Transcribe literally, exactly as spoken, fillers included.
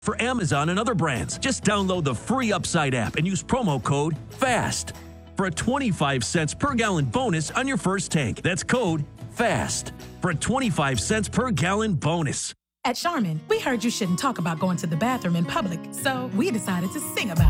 for Amazon and other brands. Just download the free Upside app and use promo code FAST for a twenty-five cents per gallon bonus on your first tank. That's code FAST for a twenty-five cents per gallon bonus. At Charmin, we heard you shouldn't talk about going to the bathroom in public, so we decided to sing about it.